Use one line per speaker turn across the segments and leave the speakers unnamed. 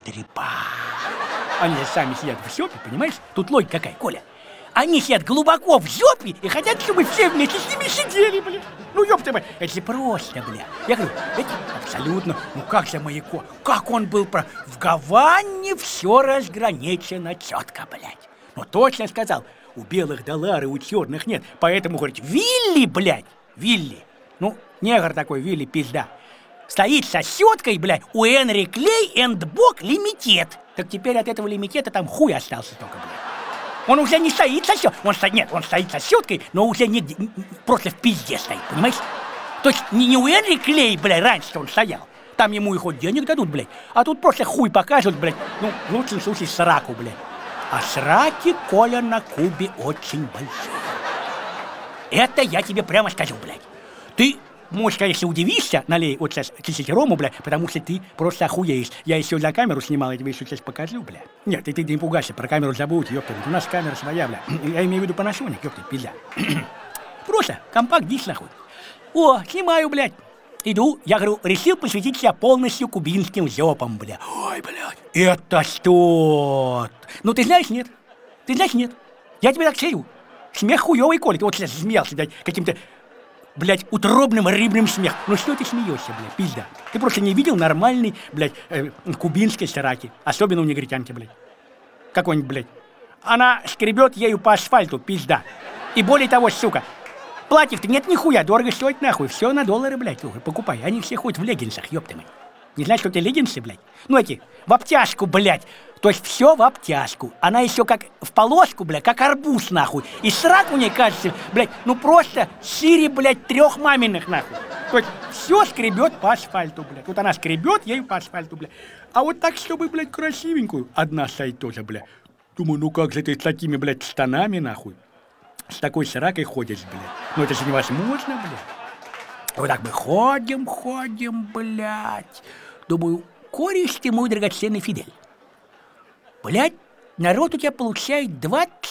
ястреба. Они же сами сидят в жопе, понимаешь? Тут логика какая, Коля? Они сидят глубоко в жопе и хотят, чтобы все вместе с ними сидели, блин. Ну, ёпта, это же просто, бля. Я говорю, это абсолютно, ну как же Маяко, как он был прав. В Гаване все разграничено четко, блядь. Ну, точно сказал, у белых доллары, у черных нет. Поэтому, говорит, Вилли, блядь, Вилли. Ну, негр такой, Вилли, пизда. Стоит со щеткой, блядь, у Энри Клей энд Бок лимитет. Так теперь от этого лимитета там хуй остался только, блядь. Он уже не стоит со щеткой. Нет, он стоит со щеткой, но уже не, просто в пизде стоит, понимаешь? То есть не у Энри Клей, блядь, раньше он стоял. Там ему и хоть денег дадут, блядь. А тут просто хуй покажут, блядь. Ну, в лучшем случае сраку, блядь. А сраки, Коля, на Кубе очень большие. Это я тебе прямо скажу, блядь. Ты, может, конечно, удивишься, налей вот сейчас чуть-чуть рому, блядь, потому что ты просто охуеешь. Я еще за камеру снимал, я тебе еще сейчас покажу, блядь. Нет, ты не пугайся, про камеру забудь, ёпта. У нас камера своя, блядь. Я имею в виду Panasonic, ёпта, пизда. Просто компакт-диск, нахуй. О, снимаю, блядь. Иду, я говорю, решил посвятить себя полностью кубинским жопам, бля. Ой, блядь, это что? Ну, ты знаешь, нет. Ты знаешь, нет. Я тебе так шею. Смех хуёвый, Коля. Ты вот сейчас смеялся, блядь, каким-то, блядь, утробным рыбным смехом. Ну, что ты смеешься, блядь, пизда? Ты просто не видел нормальной, блядь, кубинской сраки. Особенно у негритянки, блядь. Какой-нибудь, блядь. Она скребет ею по асфальту, пизда. И более того, сука, платьев-то нет нихуя, дорого стоит нахуй. Все на доллары, блядь, покупай. Они все ходят в леггинсах, ёпта мать. Не знаешь, что это леггинсы, блядь? Ну эти, в обтяжку, блядь. То есть все в обтяжку. Она еще как в полоску, блядь, как арбуз, нахуй. И срак у ней, кажется, блядь, ну просто шире, блядь, 3 маминых, нахуй. То есть все скребет по асфальту, блядь. Вот она скребет ею по асфальту, блядь. А вот так, чтобы, блядь, красивенькую, одна стоит тоже, блядь. Думаю, ну как же ты с такими, блядь, штанами, нахуй? С такой сракой ходишь, блядь. Ну это же невозможно, блядь. Вот так мы ходим, блядь. Думаю, кореш ты мой драгоценный Фидель. Блядь, народ у тебя получает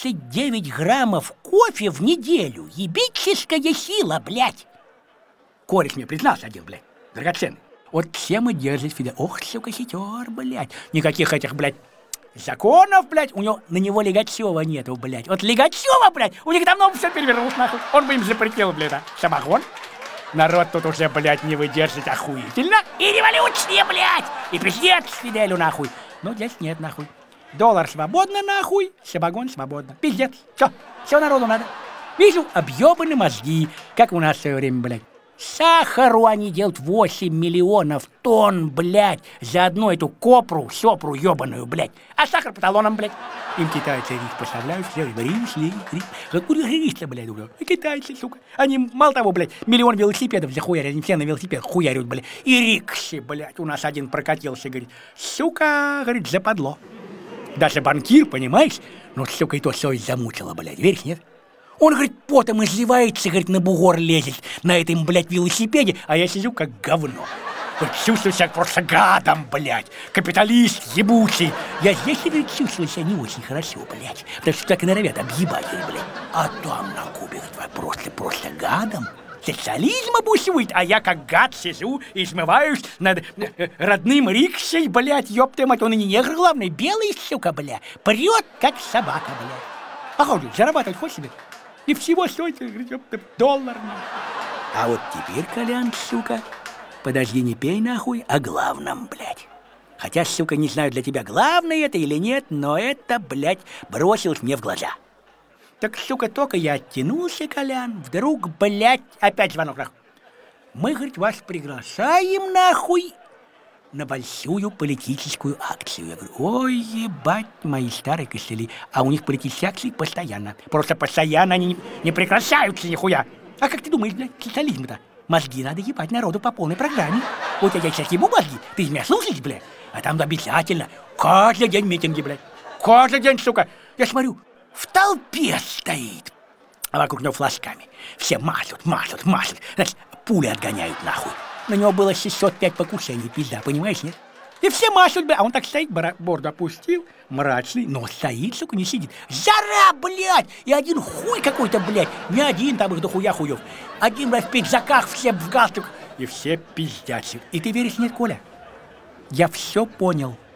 29 граммов кофе в неделю. Ебическая сила, блядь. Кореш мне признался один, блядь, драгоценный. Вот все мы держим Фидель. Ох, сука, хитер, блядь. Никаких этих, блядь, законов, блядь, у него, на него Легачева нету, блядь. Вот Легачева, блядь, у них давно все перевернулось, нахуй. Он бы им запретил, блядь, самогон. Народ тут уже, блядь, не выдержит охуительно. И революция, блядь, и президент Фиделю, нахуй. Но здесь нет, нахуй. Доллар свободно, нахуй, самогон свободно. Пиздец, все народу надо. Вижу, объебаны мозги, как у нас в свое время, блядь. Сахару они делают 8 миллионов тонн, блядь, за одну эту копру, сопру ебаную, блядь. А сахар по талонам, блядь. Им китайцы рис поставляют, все, рис. Какой рис-то, блядь, уже? Китайцы, сука. Они, мало того, блядь, миллион велосипедов захуярят, они все на велосипед хуярят, блядь. И рикши, блядь, у нас один прокатился, говорит, сука, говорит, западло. Даже банкир, понимаешь? Ну, сука, и то совесть замучила, блядь, веришь, нет? Он, говорит, потом изливается, говорит, на бугор лезет на этом, блядь, велосипеде, а я сижу как говно. Вот чувствую себя просто гадом, блядь, капиталист ебучий. Я здесь, говорит, чувствую себя не очень хорошо, блядь, потому что так и норовят объебать, блядь. А там на Кубе, говорит, просто гадом. Социализм обусует, а я как гад сижу и измываюсь над родным рикшей, блядь, ёпта мать, он и не негр, главное, белый, сука, блядь, прет, как собака, блядь. А как же, зарабатывать хочешь себе? И всего стоит, доллар. А вот теперь, Колян, сука, подожди, не пей нахуй о главном, блядь. Хотя, сука, не знаю, для тебя главное это или нет, но это, блядь, бросилось мне в глаза. Так, сука, только я оттянулся, Колян, вдруг, блядь, опять звонок, нахуй. Мы, говорит, вас приглашаем, нахуй, на большую политическую акцию. Я говорю, ой, ебать, мои старые костыли. А у них политические акции постоянно. Просто постоянно они не прекращаются нихуя. А как ты думаешь, блядь, социализм-то? Мозги надо ебать народу по полной программе. Вот я сейчас ебу мозги, ты меня слушаешь, блядь? А там обязательно каждый день митинги, блядь. Каждый день, сука. Я смотрю, в толпе стоит. А вокруг него флажками. Все машут. Значит, пули отгоняют нахуй. На него было 605 покушений, пизда, понимаешь, нет? И все машут, бля, а он так стоит, борду опустил, мрачный, но стоит, сука, не сидит. Жара, блядь! И один хуй какой-то, блядь, не один, там их дохуя хуев. Один, блядь, в пиджаках, все в галстуках, и все пиздячат. И ты веришь, нет, Коля? Я все понял.